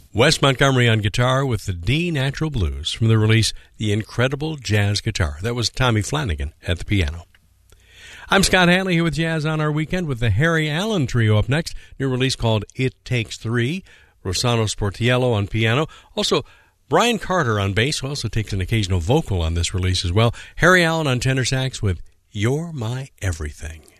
Wes Montgomery on guitar with the D Natural Blues from the release The Incredible Jazz Guitar. That was Tommy Flanagan at the piano. I'm Scott Hanley here with Jazz on Our Weekend with the Harry Allen Trio up next. New release called It Takes Three. Rossano Sportiello on piano. Also, Brian Carter on bass, who also takes an occasional vocal on this release as well. Harry Allen on tenor sax with You're My Everything.